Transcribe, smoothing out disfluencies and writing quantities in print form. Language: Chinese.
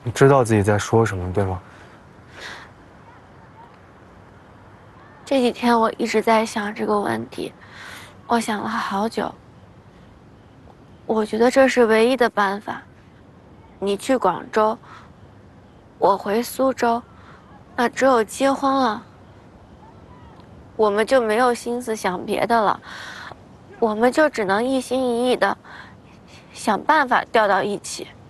你知道自己在说什么，对吗？ 这几天我一直在想这个问题，我想了好久。我觉得这是唯一的办法。你去广州，我回苏州，那只有结婚了，我们就没有心思想别的了，我们就只能一心一意的想办法调到一起。